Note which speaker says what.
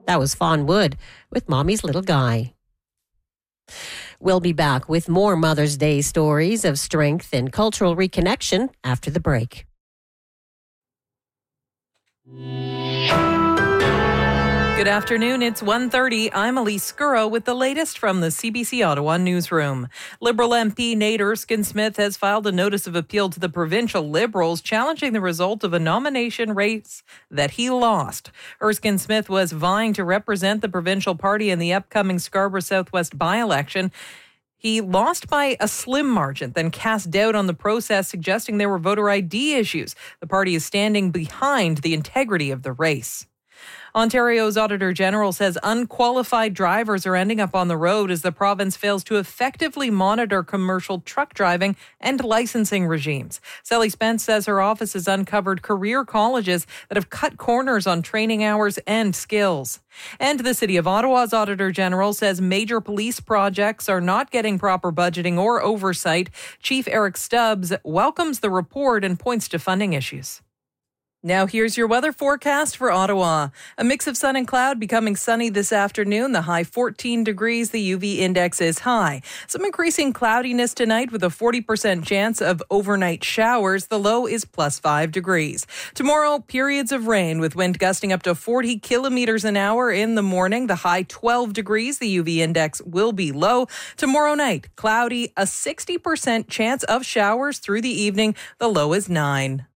Speaker 1: That was Fawn Wood with Mommy's Little Guy. We'll be back with more Mother's Day stories of strength and cultural reconnection after the break.
Speaker 2: Good afternoon. It's 1:30. I'm Elise Scurro with the latest from the CBC Ottawa newsroom. Liberal MP Nate Erskine-Smith has filed a notice of appeal to the provincial Liberals challenging the result of a nomination race that he lost. Erskine-Smith was vying to represent the provincial party in the upcoming Scarborough Southwest by-election. He lost by a slim margin, then cast doubt on the process, suggesting there were voter ID issues. The party is standing behind the integrity of the race. Ontario's Auditor General says unqualified drivers are ending up on the road as the province fails to effectively monitor commercial truck driving and licensing regimes. Sally Spence says her office has uncovered career colleges that have cut corners on training hours and skills. And the City of Ottawa's Auditor General says major police projects are not getting proper budgeting or oversight. Chief Eric Stubbs welcomes the report and points to funding issues. Now here's your weather forecast for Ottawa. A mix of sun and cloud, becoming sunny this afternoon. The high 14 degrees. The UV index is high. Some increasing cloudiness tonight with a 40% chance of overnight showers. The low is plus 5 degrees. Tomorrow, periods of rain with wind gusting up to 40 kilometers an hour in the morning. The high 12 degrees. The UV index will be low. Tomorrow night, cloudy, a 60% chance of showers through the evening. The low is 9.